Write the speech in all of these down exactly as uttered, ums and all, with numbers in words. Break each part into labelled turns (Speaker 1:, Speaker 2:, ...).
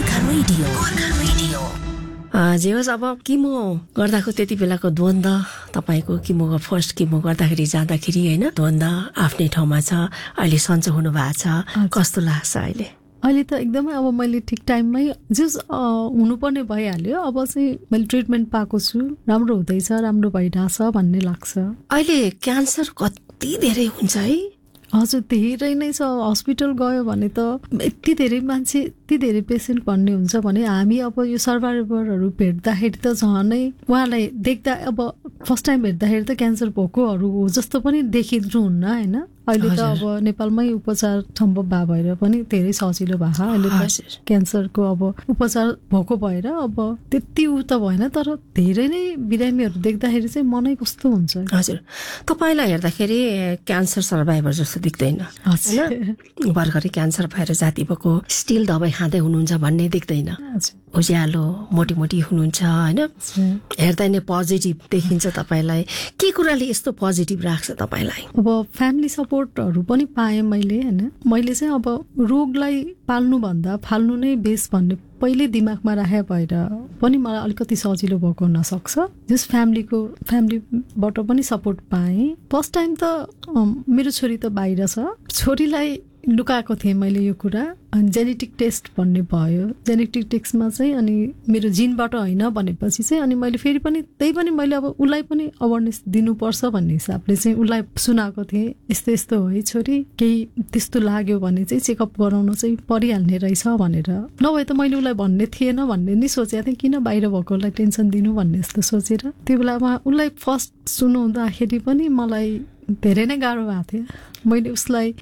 Speaker 1: Gorkha radio Gorkha radio जे होस् अब किमो गर्दाको त्यति बेलाको द्वन्द तपाईको किमो फर्स्ट किमो गर्दाखेरि जाँदाखेरि हैन द्वन्द आफ्नै ठाउँमा छ अहिले सन्चो हुनु भएको छ कस्तो लाग्छ अहिले
Speaker 2: अहिले त एकदमै अब मैले ठिक टाइममै जस हुनुपर्ने भइहाल्यो अब चाहिँ मैले ट्रिटमेन्ट पाएको छु राम्रो हुँदैछ राम्रो भइरहेछ भन्ने लाग्छ
Speaker 1: अहिले क्यान्सर कति धेरै हुन्छ है
Speaker 2: हजुर धेरै नै छ हस्पिटल गयो भने त यति धेरै मान्छे यति धेरै पेसेन्ट भन्ने हुन्छ भने हामी अब यो सर्भाइभरहरू भेट्दाखेरि त झनै उहाँलाई देख्दा अब फर्स्ट टाइम भेट्दाखेरि त क्यान्सर भएकोहरू हो जस्तो पनि देखिनुहुन्न हैन अहिले त अब नेपालमै उपचार सम्भव भए भएर पनि धेरै सजिलो भएको अहिले त क्यान्सरको अब उपचार भएको भएर अब त्यति उ त भएन तर धेरै नै बिरामीहरू देख्दाखेरि चाहिँ मनै कस्तो हुन्छ
Speaker 1: हजुर तपाईलाई हेर्दाखेरि क्यान्सर सर्भाइभर जस्तो देख्दैन हैन भर्खरै क्यान्सर भएर जाति भएको स्टिल दबाई खाँदै हुनुहुन्छ भन्ने देख्दैन उज्यालो मोटी मोटी हुनुहुन्छ हैन हेर्दा नै पोजिटिभ देखिन्छ तपाईलाई के कुराले यस्तो पोजिटिभ राख्छ तपाईलाई
Speaker 2: अब फ्यामिली सपोर्टहरू पनि पाएँ मैले हैन मैले चाहिँ अब रोगलाई पाल्नु भन्दा फाल्नु नै बेस भन्ने पहिले दिमागमा राखे भएर पनि मलाई अलिकति सजिलो भएको हुन सक्छ जस फ्यामिलीको फ्यामिलीबाट पनि सपोर्ट पाएँ फर्स्ट टाइम त मेरो छोरी त बाहिर छ छोरीलाई लुकाएको थिएँ मैले यो कुरा अनि जेनेटिक टेस्ट भन्ने भयो जेनेटिक टेस्टमा चाहिँ अनि मेरो जिनबाट होइन भनेपछि चाहिँ अनि मैले फेरि पनि त्यही पनि मैले अब उसलाई पनि अवेरनेस दिनुपर्छ भन्ने हिसाबले चाहिँ उसलाई सुनाएको थिएँ यस्तो यस्तो हो है छोरी केही त्यस्तो लाग्यो भने चाहिँ चेकअप गराउन चाहिँ परिहाल्ने रहेछ भनेर नभए त मैले उसलाई भन्ने थिएन भन्ने नि सोचेको थिएँ किन बाहिर भएकोलाई टेन्सन दिनु भन्ने जस्तो सोचेर त्यो बेलामा उसलाई फर्स्ट सुनाउँदाखेरि पनि मलाई धेरै नै गाह्रो भएको थियो मैले उसलाई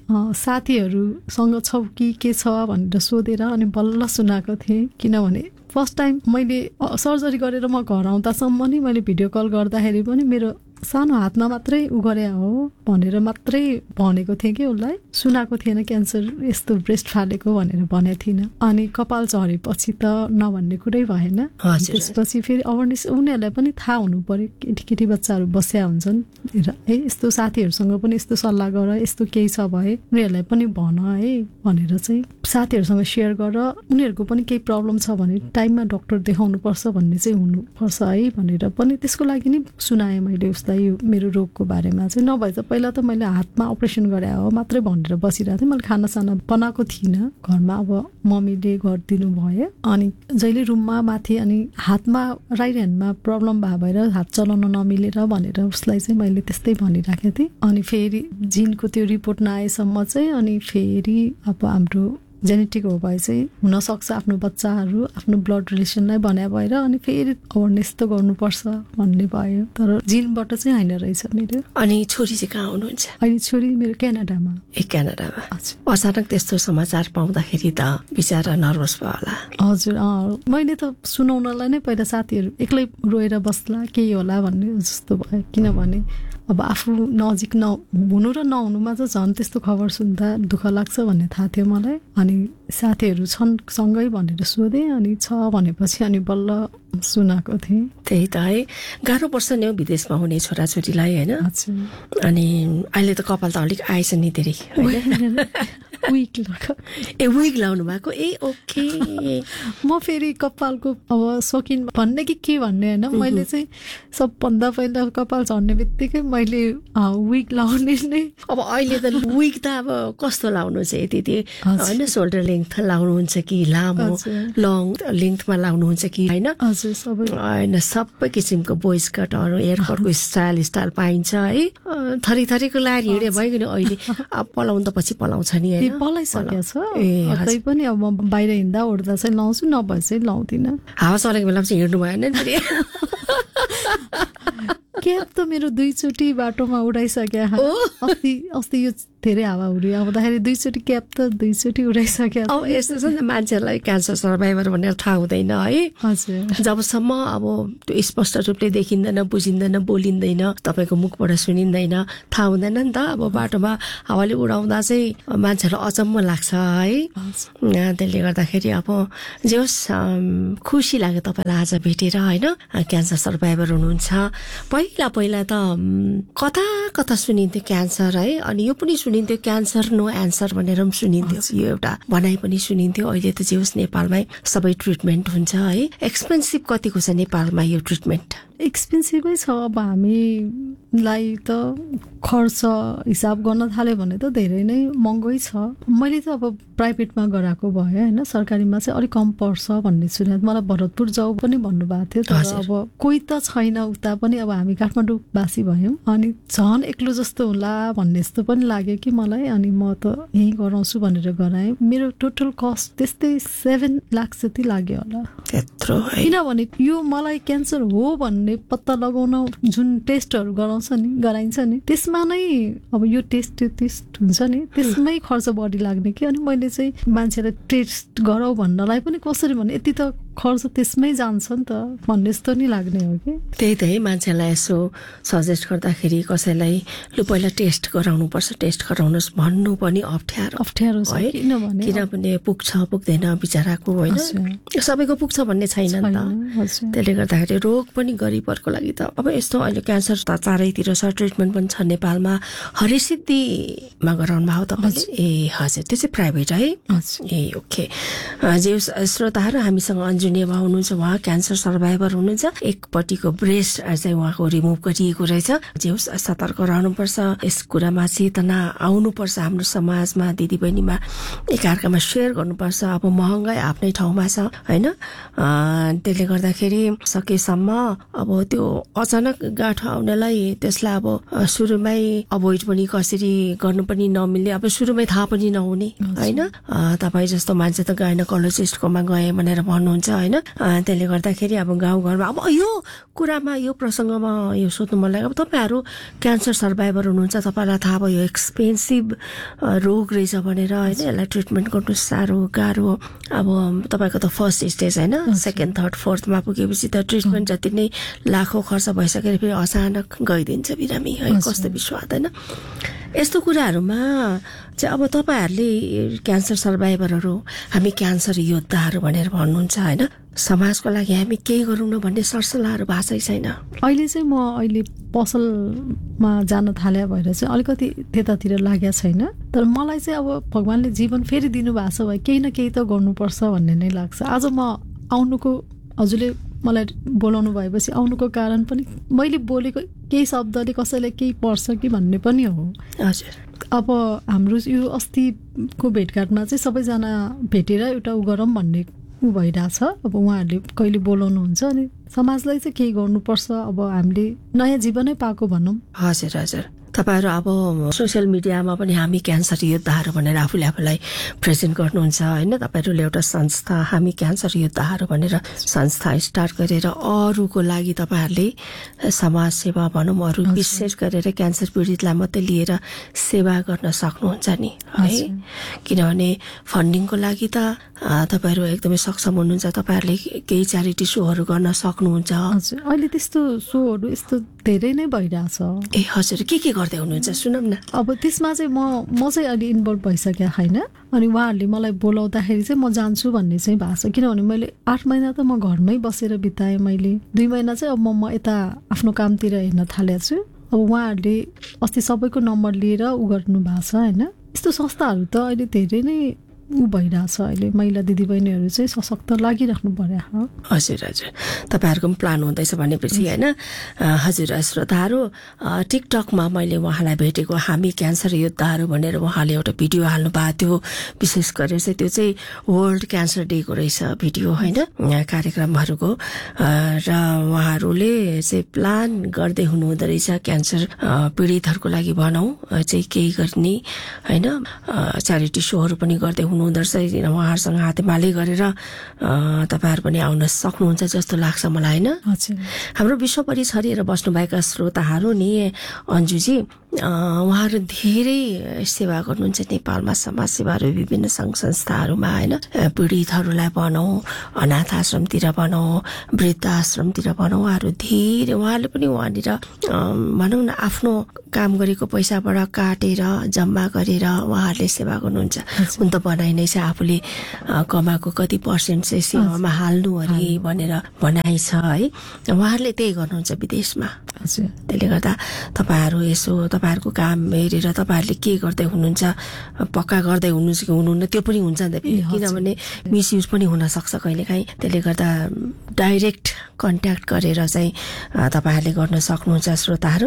Speaker 2: साथीहरूसँग छौ कि के छ भनेर सोधेर अनि बल्ल सुनाएको थिएँ किनभने फर्स्ट टाइम मैले सर्जरी गरेर म घर आउँदासम्म नि मैले भिडियो कल गर्दाखेरि पनि मेरो सानो हातमा मात्रै उ गरे हो भनेर मात्रै भनेको थिएँ कि उसलाई सुनाएको थिएन क्यान्सर यस्तो ब्रेस्ट फालेको भनेर भनेको थिइनँ अनि कपाल झरेपछि त नभन्ने कुरै भएन त्यसपछि फेरि अवेरनेस उनीहरूलाई पनि थाहा हुनु पर्यो केटी केटी बच्चाहरू बस्या हुन्छन् है यस्तो साथीहरूसँग पनि यस्तो सल्लाह गर यस्तो केही छ भए उनीहरूलाई पनि भन है भनेर चाहिँ साथीहरूसँग सेयर गर उनीहरूको पनि केही प्रब्लम छ भने टाइममा डक्टर देखाउनु पर्छ भन्ने चाहिँ हुनुपर्छ है भनेर पनि त्यसको लागि नि सुनाएँ मैले उसलाई यो मेरो रोगको बारेमा चाहिँ नभए त पहिला त मैले हातमा अपरेसन गरे हो मात्रै भनेर बसिरहेको थिएँ मैले खानासाना बनाएको थिइनँ घरमा अब मम्मीले गरिदिनु भयो अनि जहिले रुममा माथि अनि हातमा राइट ह्यान्डमा प्रब्लम भए भएर हात चलाउन नमिलेर भनेर उसलाई चाहिँ मैले त्यस्तै भनिराखेको थिएँ अनि फेरि जिनको त्यो रिपोर्ट नआएसम्म चाहिँ अनि फेरि अब हाम्रो जेनेटिक हो भए चाहिँ हुनसक्छ आफ्नो बच्चाहरू आफ्नो ब्लड रिलेसनलाई भन्या भएर अनि फेरि अवेरनेस त गर्नुपर्छ भन्ने भयो तर जिनबाट चाहिँ होइन रहेछ मेरो
Speaker 1: अनि छोरी चाहिँ कहाँ हुनुहुन्छ
Speaker 2: अहिले छोरी मेरो क्यानाडामा
Speaker 1: ए क्यानाडामा अचानक त्यस्तो समाचार पाउँदाखेरि त बिचारा नर्भस भयो होला
Speaker 2: हजुर मैले त सुनाउनलाई नै पहिला साथीहरू एक्लै रोएर बस्ला केही होला भन्ने जस्तो भयो किनभने अब आफू नजिक न हुनु र नहुनुमा चाहिँ झन् त्यस्तो खबर सुन्दा दुःख लाग्छ भन्ने थाहा थियो मलाई अनि साथीहरू छन् सँगै भनेर सोधेँ अनि छ भनेपछि अनि बल्ल सुनाएको थिएँ
Speaker 1: त्यही त है गाह्रो पर्छ नि हो विदेशमा हुने छोराछोरीलाई होइन अनि अहिले त कपाल त अलिक आएछ नि धेरै
Speaker 2: विक
Speaker 1: ए विक लाउनु भएको ए ओके
Speaker 2: म फेरि कपालको अब शौकिन भन्ने कि के भन्ने होइन मैले चाहिँ सबभन्दा पहिला कपाल झर्ने बित्तिकै मैले विक लाउने नै
Speaker 1: अब अहिले त विक त अब कस्तो लाउनु चाहिँ त्यति होइन सोल्डर लेन्थ लाउनुहुन्छ कि लामो लङ लेन्थमा लाउनुहुन्छ कि होइन होइन सबै किसिमको बोइज कटहरू एयर कटको स्टाइल स्टाइल पाइन्छ है थरी थरीको लाएर हिँडे भइगयो अहिले अब पलाउनु त पछि पलाउँछ नि होइन
Speaker 2: पलाइसकेको छ तै पनि अब म बाहिर हिँड्दा ओर्दा चाहिँ लाउँछु नभए चाहिँ लाउँदिनँ
Speaker 1: हावा चलेको बेला चाहिँ हिँड्नु भएन नि
Speaker 2: क्याप त मेरो दुईचोटि बाटोमा उडाइसक्यो अस्ति अस्ति यो धेरै हावाहुरी आउँदाखेरि दुईचोटि क्याप त दुईचोटि उडाइसक्यो
Speaker 1: अब यस्तो छ नि मान्छेहरूलाई क्यान्सर सर्भाइभर भनेर थाहा हुँदैन है
Speaker 2: हजुर
Speaker 1: जबसम्म अब त्यो स्पष्ट रूपले देखिँदैन बुझिँदैन बोलिँदैन तपाईँको मुखबाट सुनिँदैन थाहा हुँदैन नि त अब बाटोमा हावाले उडाउँदा चाहिँ मान्छेहरूलाई अचम्म लाग्छ है त्यसले गर्दाखेरि अब जे होस् खुसी लाग्यो तपाईँलाई आज भेटेर होइन क्यान्सर सर्भाइभर हुनुहुन्छ पहिला पहिला त कता कता सुनिन्थ्यो क्यान्सर है अनि यो पनि सुनिन्थ्यो क्यान्सर नो एन्सर भनेर पनि सुनिन्थ्यो, यो एउटा भनाइ पनि सुनिन्थ्यो। अहिले त जे होस् नेपालमै सबै ट्रिटमेन्ट हुन्छ है। एक्सपेन्सिभ कतिको छ नेपालमा यो ट्रिटमेन्ट?
Speaker 2: एक्सपेन्सिभै छ। अब हामीलाई त खर्च हिसाब गर्न थाल्यो भने त धेरै नै महँगै छ। मैले त अब प्राइभेटमा गराएको भए होइन, सरकारीमा चाहिँ अलिक कम पर्छ भन्ने सुने। मलाई भरतपुर जाऊ पनि भन्नुभएको थियो, तर अब कोही त छैन उता पनि। अब हामी काठमाडौँ बासी भयौँ, अनि झन् एक्लो जस्तो होला भन्ने जस्तो पनि लाग्यो कि मलाई। अनि म त यहीँ गराउँछु भनेर गराएँ। मेरो टोटल कस्ट त्यस्तै सेभेन लाख जति लाग्यो होला।
Speaker 1: त्यत्रो?
Speaker 2: किनभने यो मलाई क्यान्सर हो भन्ने पत्ता लगाउन जुन टेस्टहरू गराउँछ नि गराइन्छ नि, त्यसमा नै अब यो टेस्ट त्यो टेस्ट हुन्छ नि, त्यसमै खर्च बढी लाग्ने कि। अनि मैले चाहिँ मान्छेलाई टेस्ट गराऊ भन्नलाई पनि कसरी भने यति त खर्च त्यसमै जान्छ नि त भन्ने जस्तो नि लाग्ने हो कि।
Speaker 1: त्यही त है, मान्छेलाई यसो सजेस्ट गर्दाखेरि कसैलाई लु पहिला टेस्ट गराउनु पर्छ, टेस्ट गराउनुहोस् भन्नु पनि अप्ठ्यारो
Speaker 2: अप्ठ्यारो छ। किनभने
Speaker 1: किनभने पुग्छ पुग्दैन बिचराको होइन, सबैको पुग्छ भन्ने छैन नि त। त्यसले गर्दाखेरि रोग पनि गरिबहरूको लागि त अब यस्तो अहिले क्यान्सर त चारैतिर छ, ट्रिटमेन्ट पनि छ नेपालमा। हरिसिद्धिमा गराउनु भयो तपाईँले? ए हजुर, त्यो चाहिँ प्राइभेट है? ए ओके। जे श्रोताहरू, हामीसँग अन्जु नेवा हुनुहुन्छ, उहाँ क्यान्सर सर्भाइभर हुनुहुन्छ। एकपट्टिको ब्रेस्ट चाहिँ उहाँको रिमुभ गरिएको रहेछ। जे होस् सतर्क रहनुपर्छ, यस कुरामा चेतना आउनुपर्छ हाम्रो समाजमा, दिदीबहिनीमा एकअर्कामा सेयर गर्नुपर्छ। अब महँगाई आफ्नै ठाउँमा छ होइन, त्यसले गर्दाखेरि सकेसम्म अब त्यो अचानक गाँठो आउनेलाई त्यसलाई अब सुरुमै अभोइड पनि कसरी गर्नु पनि नमिल्ने, अब सुरुमै थाहा पनि नहुने होइन। तपाईँ जस्तो मान्छे त गाइनोकोलोजिस्टकोमा गए भनेर भन्नुहुन्छ होइन। त्यसले गर्दाखेरि अब गाउँघरमा अब यो कुरामा यो प्रसङ्गमा यो सोध्नु मन लाग्यो। अब तपाईँहरू क्यान्सर सर्भाइभर हुनुहुन्छ, तपाईँलाई थाहा भयो एक्सपेन्सिभ रोग रहेछ भनेर होइन, यसलाई ट्रिटमेन्ट गर्नु साह्रो गाह्रो। अब तपाईँको त फर्स्ट स्टेज होइन, सेकेन्ड थर्ड फोर्थमा पुगेपछि त ट्रिटमेन्ट जति नै लाखौँ खर्च भइसकेर फेरि अचानक गइदिन्छ बिरामी है, कस्तो विश्वास होइन। यस्तो कुराहरूमा चाहिँ अब तपाईँहरूले क्यान्सर सर्भाइभरहरू, हामी क्यान्सर योद्धाहरू भनेर भन्नुहुन्छ होइन, समाजको लागि हामी केही गरौँ न भन्ने सरसल्लाहहरू भएको छैन?
Speaker 2: अहिले चाहिँ म अहिले पसलमा जान थाले भएर चाहिँ अलिकति त्यतातिर लागेको छैन। तर मलाई चाहिँ अब भगवान्ले जीवन फेरि दिनुभएको छ भए केही न केही त गर्नुपर्छ भन्ने नै लाग्छ। आज म आउनुको, हजुरले मलाई बोलाउनु भएपछि आउनुको कारण पनि मैले बोलेको केही शब्दले कसैलाई केही पर्छ कि भन्ने पनि हो।
Speaker 1: हजुर।
Speaker 2: अब हाम्रो यो अस्तिको भेटघाटमा चाहिँ सबैजना भेटेर एउटा उ गरौँ भन्ने ऊ भइरहेछ। अब उहाँहरूले कहिले बोलाउनुहुन्छ, अनि समाजलाई चाहिँ केही गर्नुपर्छ। अब हामीले नयाँ जीवनै पाएको भनौँ।
Speaker 1: हजुर हजुर। तपाईँहरू अब सोसियल मिडियामा पनि हामी क्यान्सर योद्धाहरू भनेर आफूले आफूलाई प्रेजेन्ट गर्नुहुन्छ होइन। तपाईँहरूले एउटा संस्था हामी क्यान्सर योद्धाहरू भनेर संस्था स्टार्ट गरेर अरूको लागि तपाईँहरूले समाज सेवा भनौँ, अरू विशेष गरेर क्यान्सर पीडितलाई मात्रै लिएर सेवा गर्न सक्नुहुन्छ नि है। किनभने फन्डिङको लागि त तपाईँहरू एकदमै सक्षम हुनुहुन्छ, तपाईँहरूले केही च्यारिटी सोहरू गर्न सक्नुहुन्छ।
Speaker 2: अहिले त्यस्तो सोहरू यस्तो धेरै नै भइरहेछ।
Speaker 1: ए हजुर, के के गर्दै हुनुहुन्छ सुनौँ न।
Speaker 2: अब त्यसमा चाहिँ म म चाहिँ अहिले इन्भल्भ भइसकेको छैन। अनि उहाँहरूले मलाई बोलाउँदाखेरि चाहिँ म जान्छु भन्ने चाहिँ भएको छ। किनभने मैले आठ महिना त म घरमै बसेर बिताएँ। मैले दुई महिना चाहिँ अब म यता आफ्नो कामतिर हेर्न थालेको छु। अब उहाँहरूले अस्ति सबैको नम्बर लिएर उ गर्नु भएको छ होइन। यस्तो संस्थाहरू त अहिले धेरै नै ऊ भइरहेछ। अहिले महिला दिदीबहिनीहरू चाहिँ सशक्त लागिराख्नु पर्यो।
Speaker 1: हजुर हजुर, तपाईँहरूको पनि प्लान हुँदैछ भनेपछि होइन। हजुर श्रोताहरू, टिकटकमा मैले उहाँलाई भेटेको, हामी क्यान्सर योद्धाहरू भनेर उहाँले एउटा भिडियो हाल्नु भएको थियो। विशेष गरेर चाहिँ त्यो चाहिँ वर्ल्ड क्यान्सर डेको रहेछ भिडियो होइन, कार्यक्रमहरूको। र उहाँहरूले चाहिँ प्लान गर्दै हुनुहुँदो रहेछ क्यान्सर पीडितहरूको लागि भनौँ चाहिँ केही गर्ने होइन। च्यारिटी सोहरू पनि गर्दै हुनु हुँदो रहेछ। उहाँहरूसँग हातेमाले गरेर तपाईँहरू पनि आउन सक्नुहुन्छ जस्तो लाग्छ मलाई होइन। हाम्रो विश्वभरि छरिएर बस्नुभएका श्रोताहरू नि अन्जुजी, उहाँहरू धेरै सेवा गर्नुहुन्छ नेपालमा, समाज सेवाहरू विभिन्न सङ्घ संस्थाहरूमा होइन। पीडितहरूलाई भनौँ, अनाथ आश्रमतिर भनौँ, वृद्ध आश्रमतिर भनौँ, उहाँहरू धेरै, उहाँहरूले पनि वहाँनिर भनौँ न आफ्नो काम गरेको पैसाबाट काटेर जम्मा गरेर उहाँहरूले सेवा गर्नुहुन्छ। हुन त बनाइ नै छ आफूले कमाएको कति पर्सेन्ट चाहिँ सेवामा हाल्नु अरे भनेर भनाइ छ है। उहाँहरूले त्यही गर्नुहुन्छ विदेशमा। त्यसले गर्दा तपाईँहरू यसो तपाईँहरूको काम हेरेर तपाईँहरूले के गर्दै हुनुहुन्छ, पक्का गर्दै हुनुहुन्छ कि हुनुहुन्न त्यो पनि हुन्छ नि त, किनभने मिसयुज पनि हुनसक्छ कहिलेकाहीँ। त्यसले गर्दा डाइरेक्ट कन्ट्याक्ट गरेर चाहिँ तपाईँहरूले गर्न सक्नुहुन्छ श्रोताहरू।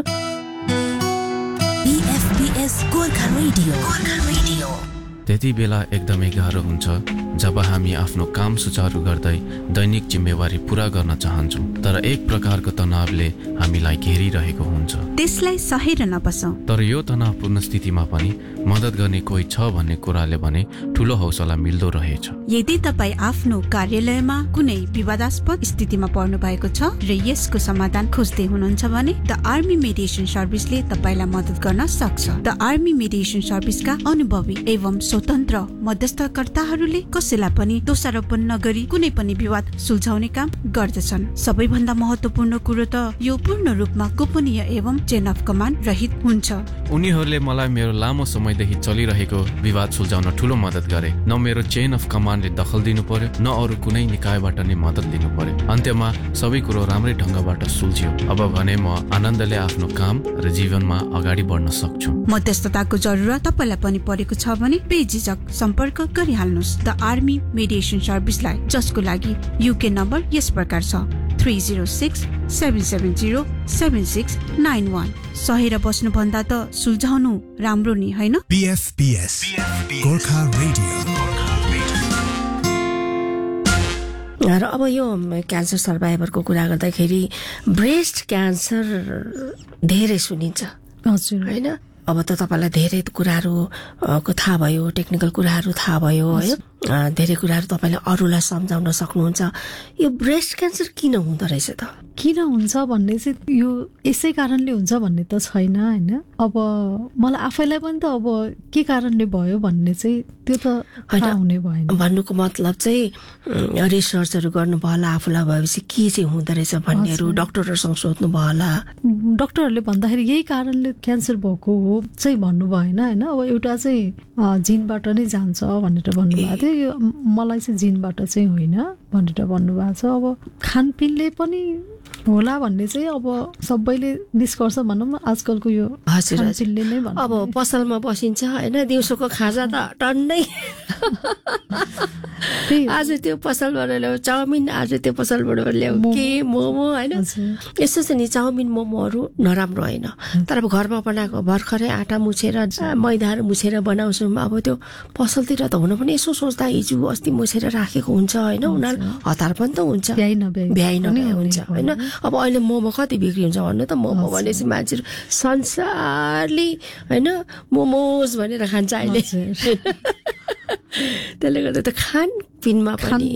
Speaker 3: त्यति बेला एकदमै गाह्रो हुन्छ जब हामी आफ्नो काम सुचारू गर्दै दैनिक जिम्मेवारी पूरा गर्न चाहन्छौँ, तर एक प्रकारको तनावले हामीलाई घेरिरहेको हुन्छ।
Speaker 4: त्यसलाई सहेर नबसौँ।
Speaker 3: तर यो तनावपूर्ण स्थितिमा पनि मद्दत गर्ने कोही छ भन्ने कुराले भने ठूलो हौसला मिल्दो रहेछ।
Speaker 4: यदि तपाईँ आफ्नो कार्यालयमा कुनै विवादास्पद स्थितिमा पर्नु भएको छ र यसको समाधान खोज्दै हुनुहुन्छ भने द आर्मी मेडिएसन सर्भिसले तपाईँलाई मद्दत गर्न सक्छ। द आर्मी मेडिएसन सर्भिसका अनुभवी एवं स्वतन्त्र मध्यस्थकर्ताहरूले कसैलाई पनि दोषारोपण नगरी कुनै पनि विवाद सुल्झाउने काम गर्दछन्। सबैभन्दा महत्त्वपूर्ण कुरो त यो पूर्ण रूपमा गोपनीय एवं चेन अफ कमान्ड रहित हुन्छ।
Speaker 3: उनीहरूले मलाई मेरो लामो समयदेखि चलिरहेको विवाद सुल्झाउन ठूलो मद्दत गरे। न मेरो चेन अफ कमान्डले दखल दिनु पर्यो, न अरू कुनै निकायबाट नै मद्दत लिनु पर्यो। अन्त्यमा सबै कुरो राम्रै ढंगबाट सुल्झियो। अब भने म आनन्दले आफ्नो काम र जीवनमा अगाडि बढ्न सक्छु।
Speaker 4: मध्यस्थताको जरुरत तपाईलाई पनि परेको छ भने बेझिझक सम्पर्क गरिहाल्नुहोस् द आर्मी मेडिएसन सर्भिसलाई, जसको लागि युके नम्बर यस प्रकार छ three zero six seven seven zero seven six nine one. सहेर बस्नु भन्दा त सुल्झाउनु राम्रो नि, हैन?
Speaker 5: बीएफपीएस गोर्खा रेडियो।
Speaker 1: र अब यो क्यान्सर सर्भाइभरको कुरा गर्दाखेरि ब्रेस्ट क्यान्सर धेरै सुनिन्छ,
Speaker 2: हजुर,
Speaker 1: हैन? अब त तपाईँलाई धेरै कुराहरू को थाहा भयो, टेक्निकल कुराहरू थाहा भयो, है? धेरै कुराहरू तपाईँले अरूलाई सम्झाउन सक्नुहुन्छ। यो ब्रेस्ट क्यान्सर किन हुँदो रहेछ त?
Speaker 2: किन हुन्छ भन्ने चाहिँ यो यसै कारणले हुन्छ भन्ने त छैन, हैन? अब मलाई आफैलाई पनि त अब के कारणले भयो भन्ने चाहिँ त्यो त थाहा हुने भएन।
Speaker 1: भन्नुको मतलब चाहिँ रिसर्चहरू गर्नु भयो होला, आफूलाई भएपछि के चाहिँ हुँदो रहेछ भन्नेहरू डक्टरहरूसँग सोध्नु भयो होला।
Speaker 2: डक्टरहरूले भन्दाखेरि यही कारणले क्यान्सर भएको हो चाहिँ भन्नु भएन, हैन? अब एउटा चाहिँ जिनबाट नै जान्छ भनेर भन्नुभएको थियो, यो मलाई चाहिँ जिनबाट चाहिँ होइन भनेर भन्नुभएको छ। अब खानपिनले पनि होला भन्ने चाहिँ अब सबैले निष्कर्ष भनौँ न आजकलको यो खानपिनले नै भन्छ।
Speaker 1: अब पसलमा बसिन्छ, होइन? दिउँसोको खाजा त टन्नै आज त्यो पसलबाट ल्याऊ चाउमिन, आज त्यो पसलबाट ल्याऊ के मोमो, होइन? यस्तो चाहिँ नि चाउमिन मोमोहरू नराम्रो होइन, तर अब घरमा बनाएको भर्खरै आँटा मुछेर मैदाहरू मुछेर बनाउँछौँ। अब त्यो पसलतिर त हुन पनि यसो सोच्दा हिजो अस्ति मुछेर राखेको हुन्छ, होइन? उनीहरू हतार पनि त हुन्छ, भ्याइ नभ्याइ हुन्छ, होइन? अब अहिले मोमो कति बिक्री हुन्छ भन्नु त? मोमो भनेपछि मान्छेहरू संसारले, होइन, मोमोज भनेर खान्छ अहिले। त्यसले गर्दा त खानपिनमा पनि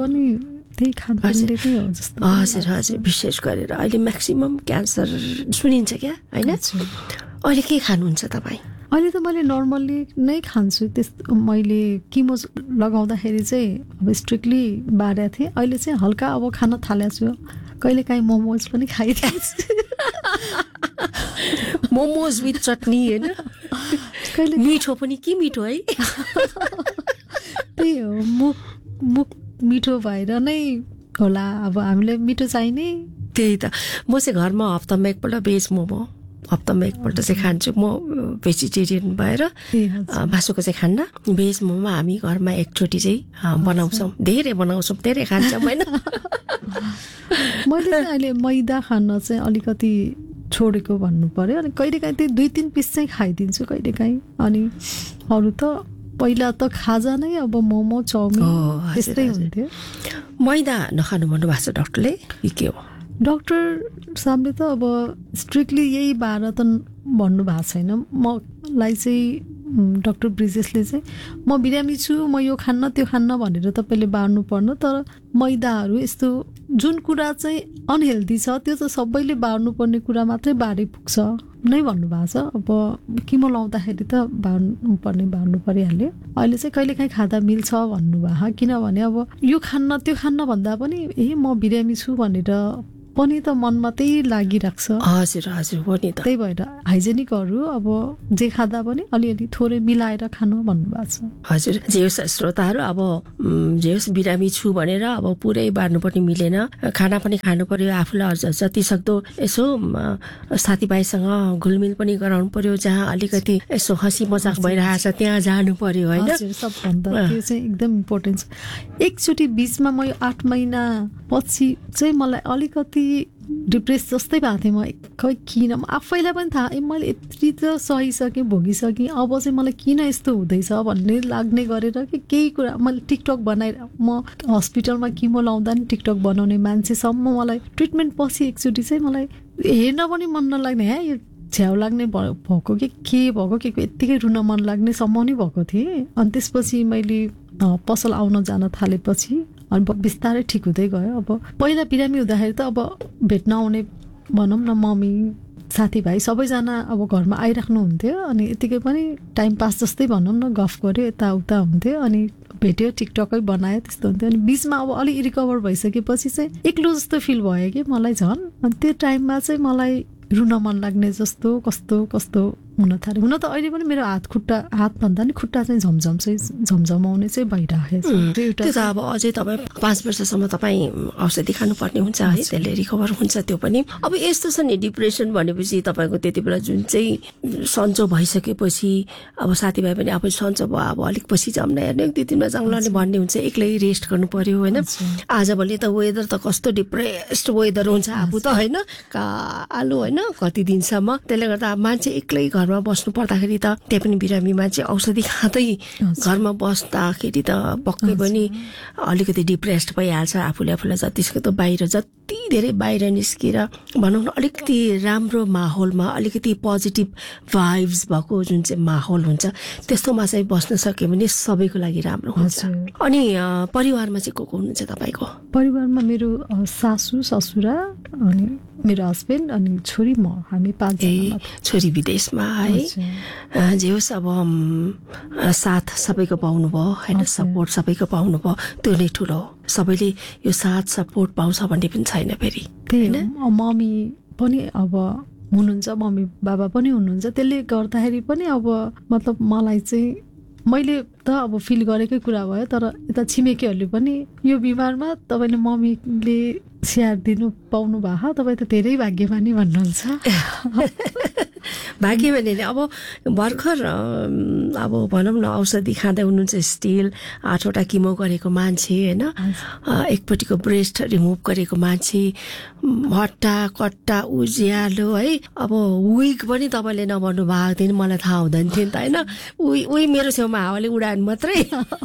Speaker 1: हजुर हजुर विशेष गरेर अहिले म्याक्सिमम क्यान्सर सुनिन्छ क्या, होइन? अहिले के खानुहुन्छ तपाईँ?
Speaker 2: अहिले त मैले नर्मल्ली नै खान्छु। त्यस मैले किमो लगाउँदाखेरि चाहिँ अब स्ट्रिक्टली बारेको थिएँ, अहिले चाहिँ हल्का अब खान थालेको छु। कहिले काहीँ मोमोज पनि खाइदिन्छु,
Speaker 1: मोमोज विथ चटनी, होइन? कहिले मिठो पनि के मिठो है,
Speaker 2: त्यही हो, मुख मुख मिठो भएर नै होला। अब हामीलाई मिठो चाहिने,
Speaker 1: त्यही त। म चाहिँ घरमा हप्तामा एकपल्ट भेज मोमो हप्तामा एकपल्ट चाहिँ खान्छु। म भेजिटेरियन भएर मासुको चाहिँ खान्न। भेज मोमो हामी घरमा एकचोटि चाहिँ बनाउँछौँ, धेरै बनाउँछौँ, धेरै खान्छौँ, होइन?
Speaker 2: मैले चाहिँ अहिले मैदा खान चाहिँ अलिकति छोडेको भन्नु पर्यो। अनि कहिलेकाहीँ त्यही दुई तिन पिस चाहिँ खाइदिन्छु कहिलेकाहीँ। अनि अरू त पहिला त खाजा नै अब मोमो चाउमिन त्यस्तै हुन्थ्यो।
Speaker 1: मैदा नखानु भन्नुभएको छ डक्टरले कि के हो?
Speaker 2: डक्टर साहबले त अब स्ट्रिक्टली यही बार त भन्नुभएको छैन। मलाई चाहिँ डक्टर ब्रिजेसले चाहिँ म बिरामी छु, म यो खान्न त्यो खान्न भनेर तपाईँले बार्नु पर्नु, तर मैदाहरू यस्तो जुन कुरा चाहिँ अनहेल्दी छ त्यो त सबैले बार्नु पर्ने कुरा मात्रै बारे पुग्छ नै भन्नुभएको छ। अब किमो लाउँदाखेरि त बार्नु पर्ने बार्नु परिहाल्यो। अहिले चाहिँ कहिलेकाहीँ खाँदा मिल्छ भन्नुभएको, किनभने अब यो खान्न त्यो खान्न भन्दा पनि ए म बिरामी छु भनेर पनि त मनमा त्यही लागिराख्छ।
Speaker 1: हजुर हजुर हो नि त।
Speaker 2: त्यही भएर हाइजेनिकहरू अब जे खाँदा पनि अलिअलि थोरै मिलाएर खानु भन्नुभएको छ।
Speaker 1: हजुर जे होस् श्रोताहरू, अब जे होस् बिरामी छु भनेर अब पुरै बार्नु पनि मिलेन, खाना पनि खानु पर्यो, आफूलाई जति सक्दो यसो साथीभाइसँग घुलमिल पनि गराउनु पर्यो, जहाँ अलिकति यसो हँसी मजाक भइरहेछ त्यहाँ जानु पर्यो होइन।
Speaker 2: सबभन्दा त्यो चाहिँ एकदम इम्पोर्टेन्ट छ। एकचोटि बिचमा म आठ महिना पछि चाहिँ मलाई अलिकति डिप्रेस जस्तै भएको थिएँ। म खै किन, आफैलाई पनि थाहा मैले यति त सहिसकेँ भोगिसकेँ, अब चाहिँ मलाई किन यस्तो हुँदैछ भन्ने लाग्ने गरेर कि केही कुरा मैले टिकटक बनाएर म हस्पिटलमा किमो लाउँदा नि टिकटक बनाउने मान्छेसम्म मलाई ट्रिटमेन्ट पछि एकचोटि चाहिँ मलाई हेर्न पनि मन नलाग्ने, है यो छ्याउ लाग्ने भएको कि के भएको के यत्तिकै रुन मन लाग्ने सम्म नै भएको थिएँ। अनि त्यसपछि मैले पसल आउन जान थालेपछि अनि बिस्तारै ठिक हुँदै गयो। अब पहिला बिरामी हुँदाखेरि त अब भेट्न आउने भनौँ न मम्मी साथीभाइ सबैजना अब घरमा आइराख्नु हुन्थ्यो, अनि यतिकै पनि टाइम पास जस्तै भनौँ न, गफ गऱ्यो यताउता हुन्थ्यो, अनि भेट्यो टिकटकै बनायो त्यस्तो हुन्थ्यो। अनि बिचमा अब अलिक रिकभर भइसकेपछि चाहिँ एक्लो जस्तो फिल भयो कि मलाई झन्। अनि त्यो टाइममा चाहिँ मलाई रुन मन लाग्ने जस्तो कस्तो कस्तो हुन थाल्यो। हुन त अहिले पनि मेरो हात खुट्टा हात भन्दा नि खुट्टा चाहिँ झमझम चाहिँ झमझमाउने चाहिँ भइरहेको छ।
Speaker 1: त्यो त अब अझै तपाईँ पाँच वर्षसम्म तपाईँ औषधि खानुपर्ने हुन्छ है, त्यसले रिकभर हुन्छ त्यो पनि। अब यस्तो छ नि डिप्रेसन भनेपछि तपाईँको त्यति बेला जुन चाहिँ सन्चो भइसकेपछि अब साथीभाइ पनि आफू सन्चो भयो, अब अलिक पछि जाम्न हेर्ने दुई तिनमा जाउँला भन्ने हुन्छ, एक्लै रेस्ट गर्नु पर्यो होइन। आजभोलि त वेदर त कस्तो डिप्रेस्ड वेदर हुन्छ आफू त होइन, कालो होइन कति दिनसम्म, त्यसले गर्दा मान्छे एक्लै घरमा बस्नु पर्दाखेरि त त्यही पनि बिरामी मान्छे औषधि खाँदै घरमा बस्दाखेरि त पक्कै पनि अलिकति डिप्रेस्ड भइहाल्छ आफूले आफूलाई जति सक्दो बाहिर जति धेरै बाहिर निस्केर भनौँ न अलिकति राम्रो माहौलमा अलिकति पोजिटिभ भाइब्स भएको जुन चाहिँ माहौल हुन्छ त्यस्तोमा चाहिँ बस्न सक्यो भने सबैको लागि राम्रो हुन्छ। अनि परिवारमा चाहिँ को को हुनुहुन्छ तपाईँको?
Speaker 2: परिवारमा मेरो सासू ससुरा अनि मेरो हस्बेन्ड अनि छोरी म, हामी पाँचजना।
Speaker 1: छोरी विदेशमा है, जे होस् अब साथ सबैको पाउनुभयो होइन, सपोर्ट सबैको पाउनुभयो, त्यो नै ठुलो हो। सबैले यो साथ सपोर्ट पाउँछ भन्ने पनि छैन फेरि।
Speaker 2: त्यही मम्मी पनि अब हुनुहुन्छ, मम्मी बाबा पनि हुनुहुन्छ, त्यसले गर्दाखेरि पनि अब मतलब मलाई चाहिँ मैले त अब फिल गरेकै कुरा भयो, तर यता छिमेकीहरूले पनि यो बिमारमा तपाईँले मम्मीले स्याहार दिनु पाउनु भएको, तपाईँ त धेरै भाग्यमानी भन्नुहुन्छ।
Speaker 1: भाग्यमानी नै अब भर्खर अब भनौँ न औषधि खाँदै हुनुहुन्छ, स्टिल आठवटा किमो गरेको मान्छे होइन, एकपट्टिको ब्रेस्ट रिमुभ गरेको मान्छे, हट्टा कट्टा उज्यालो है, अब विक पनि तपाईँले नभन्नु भएको थियो मलाई थाहा हुँदैन थियो नि त होइन, उही उही मेरो छेउमा हावाले उडान मात्रै।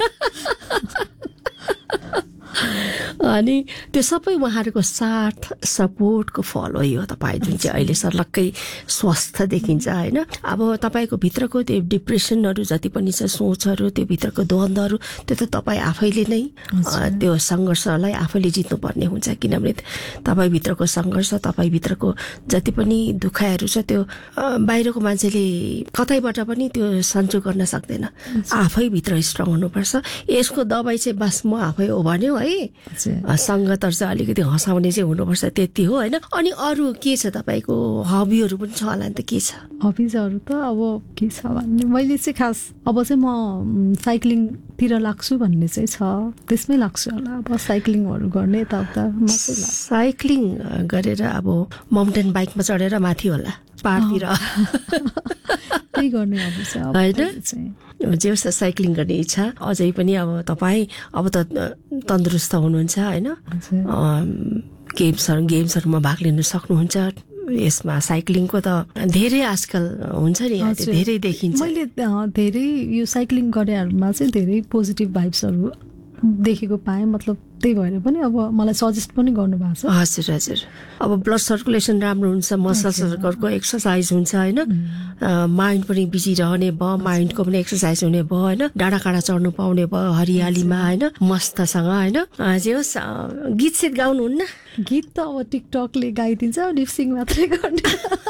Speaker 1: अनि त्यो सबै उहाँहरूको साथ सपोर्टको फल हो यो तपाईँ जुन चाहिँ अहिले सर्लक्कै स्वस्थ देखिन्छ होइन। अब तपाईँको भित्रको त्यो डिप्रेसनहरू जति पनि छ, सोचहरू, त्यो भित्रको द्वन्द्वहरू, त्यो त तपाईँ आफैले नै त्यो सङ्घर्षलाई आफैले जित्नुपर्ने हुन्छ, किनभने तपाईँभित्रको सङ्घर्ष, तपाईँभित्रको जति पनि दुखाइहरू छ त्यो बाहिरको मान्छेले कतैबाट पनि त्यो सन्चो गर्न सक्दैन, आफैभित्र स्ट्रङ हुनुपर्छ। यसको दबाई चाहिँ बस म आफै हो भन्यो है, सङ्गतहरू चाहिँ अलिकति हँसाउने चाहिँ हुनुपर्छ, त्यति हो होइन। अनि अरू के छ तपाईँको हबीहरू पनि छ होला नि त? के छ
Speaker 2: हबिजहरू त अब के छ भन्ने मैले चाहिँ खास अब चाहिँ म साइक्लिङतिर लाग्छु भन्ने चाहिँ छ, त्यसमै लाग्छु होला। अब साइक्लिङहरू गर्ने यताउता मात्रै लाग्छ।
Speaker 1: साइक्लिङ गरेर अब माउन्टेन बाइकमा चढेर माथि होला पाहाडतिर
Speaker 2: त्यही गर्ने हबी छ
Speaker 1: होइन। जे होस् साइक्लिङ गर्ने इच्छा अझै पनि अब तपाईँ अब त तन्दुरुस्त हुनुहुन्छ होइन, गेम्सहरू गेम्सहरूमा भाग लिन सक्नुहुन्छ। यसमा साइक्लिङको त धेरै आजकल हुन्छ नि, धेरै देखिन्छ।
Speaker 2: मैले धेरै यो साइक्लिङ गरेहरूमा चाहिँ धेरै पोजिटिभ भाइब्सहरू देखेको पाएँ, मतलब त्यही भएर पनि अब मलाई सजेस्ट पनि गर्नुभएको छ।
Speaker 1: हजुर हजुर, अब ब्लड सर्कुलेसन राम्रो हुन्छ, मसल्सहरूको एक्सर्साइज हुन्छ होइन, माइन्ड पनि बिजी रहने भयो, माइन्डको पनि एक्सर्साइज हुने भयो होइन, डाँडा काँडा चढ्नु पाउने भयो हरियालीमा होइन, मस्तसँग होइन। जे होस् गीत सित गाउनुहुन्न?
Speaker 2: गीत त अब टिकटकले गाइदिन्छ, लिपसिङ मात्रै गर्ने।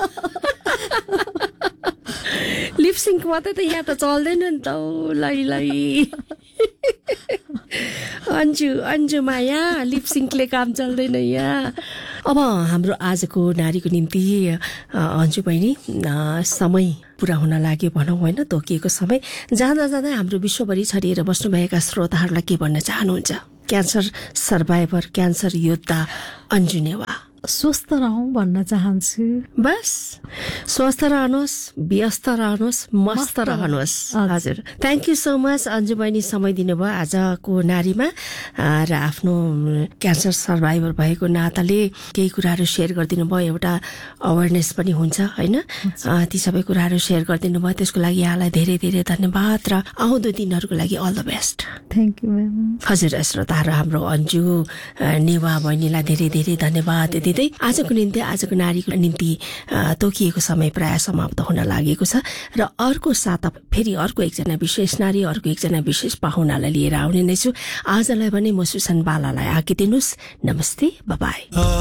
Speaker 1: लिपसिङ मात्रै त यहाँ त चल्दैन नि त लै लै। अन्जु अन्जु माया लिपसिङले काम चल्दैन यहाँ। अब हाम्रो आजको नारीको निम्ति अन्जु बहिनी समय पुरा हुन लाग्यो भनौँ होइन, तोकिएको समय। जाँदा जाँदा हाम्रो विश्वभरि छरिएर बस्नुभएका श्रोताहरूलाई के भन्न चाहनुहुन्छ? क्यान्सर सर्भाइभर, क्यान्सर योद्धा अन्जु नेवा,
Speaker 2: स्वस्थ रहौँ भन्न चाहन्छु।
Speaker 1: बस स्वस्थ रहनुहोस्, व्यस्त रहनुहोस्, मस्त रहनुहोस्। हजुर, thank you so much Anju बहिनी, समय दिनुभयो आजको नारीमा र आफ्नो क्यान्सर सर्भाइभर भएको नाताले केही कुराहरू सेयर गरिदिनु भयो। एउटा अवेरनेस पनि हुन्छ होइन, ती सबै कुराहरू सेयर गरिदिनु भयो, त्यसको लागि यहाँलाई धेरै धेरै धन्यवाद र आउँदो दिनहरूको लागि all the best.
Speaker 2: Thank you ma'am.
Speaker 1: हजुर श्रोताहरू, हाम्रो अन्जु नेवा बहिनीलाई धेरै धेरै धन्यवाद दिँदै आजको निम्ति आजको नारीको निम्ति तोकिएको समय प्राय समाप्त हुन लागेको छ र अर्को साता फेरि अर्को एकजना विशेष नारी, अर्को एकजना विशेष पाहुनालाई लिएर आउने नै छु। आजलाई भने म सुसन बालालाई आज्ञा दिनुहोस्। नमस्ते, बाइ बाइ।